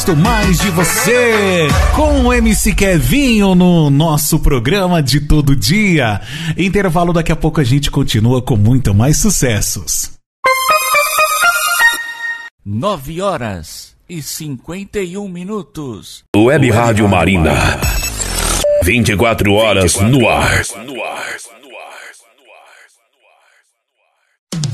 Mais de você com o MC Kevinho no nosso programa de todo dia. Intervalo, daqui a pouco a gente continua com muito mais sucessos. 9h51. Web Rádio Marinda. 24 horas no ar.